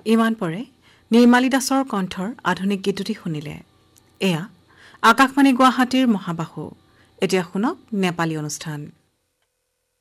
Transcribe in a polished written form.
ইমান পৰে নিৰ্মালী দাসৰ কণ্ঠৰ আধুনিক গীতটি শুনিলে। এয়া আকাশবাণী গুৱাহাটীৰ মহাবাহু। এতিয়া শুনক নেপালী অনুষ্ঠান।